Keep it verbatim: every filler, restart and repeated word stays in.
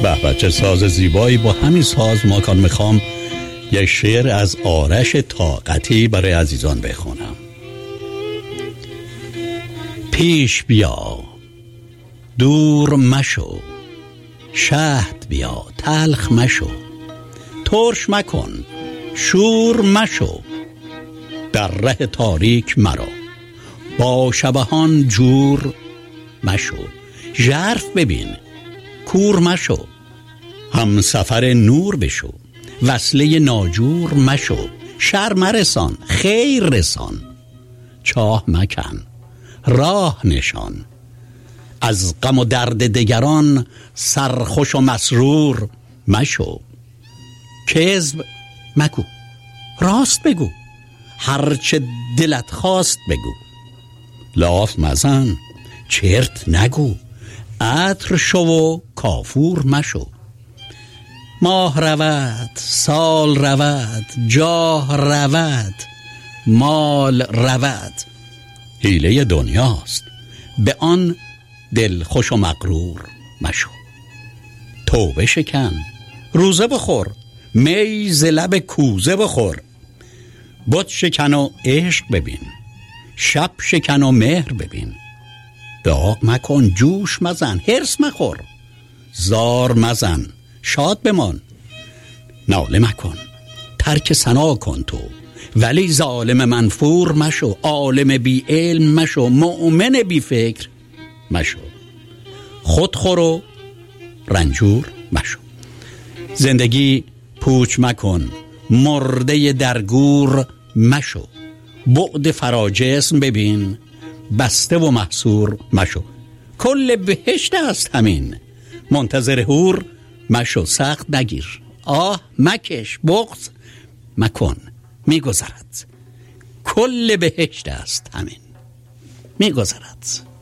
به به چه ساز زیبایی. با همین ساز ما کان میخوام یه شعر از آرش طاقتی برای عزیزان بخونم. پیش بیا دور مشو، شهد بیا تلخ مشو، ترش مکن شور مشو، در ره تاریک مرا با شبهان جور مشو، ژرف ببین کور مشو، هم سفر نور بشو، وصله ناجور مشو، شر مرسان خیر رسان، چاه مکن راه نشان، از غم و درد دگران سرخوش و مسرور مشو، کذب مگو راست بگو، هرچه دلت خواست بگو، لاف مزن چرت نگو، عطر شو و کافور مشو، ماه رود سال رود جاه رود مال رود، حیله دنیاست به آن دل خوش و مغرور مشو، توبه شکن روزه بخور، می ز لب کوزه بخور، بت شکن و عشق ببین، شب شکن و مهر ببین، داغ مکن جوش مزن، هرس مخور، زار مزن شاد بمان، ناله مکن ترک ثنا کن تو، ولی ظالم منفور مشو، عالم بی علم مشو، مؤمن بی فکر مشو، خود خور و رنجور مشو، زندگی پوچ مکن، مرده درگور مشو، بعد فراجسم ببین، بسته و محصور مشو، کل بهشت است همین، منتظر حور مشو، سخت نگیر آه مکش، بغض مکن میگذرد، کل بهشت است همین میگذرد.